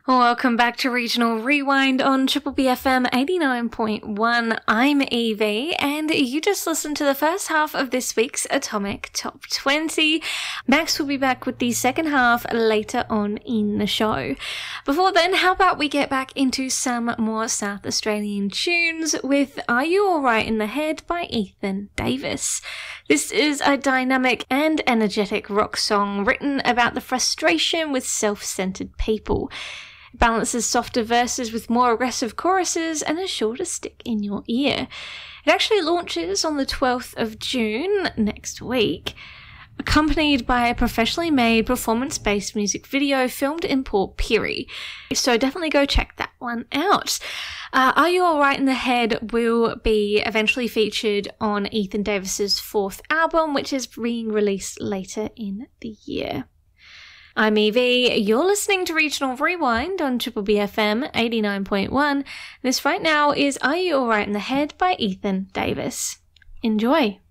Welcome back to Regional Rewind on Triple BFM 89.1. I'm Evie, and you just listened to the first half of this week's Atomic Top 20. Max will be back with the second half later on in the show. Before then, how about we get back into some more South Australian tunes with Are You Alright in the Head by Ethan Davis. This is a dynamic and energetic rock song written about the frustration with self-centered people. It balances softer verses with more aggressive choruses and is sure to stick in your ear. It actually launches on the 12th of June next week, accompanied by a professionally made performance-based music video filmed in Port Pirie. So definitely go check that one out. Are You Alright in the Head will be eventually featured on Ethan Davis's fourth album, which is being released later in the year. I'm Evie, you're listening to Regional Rewind on Triple BFM 89.1. This right now is Are You Alright in the Head by Ethan Davis. Enjoy.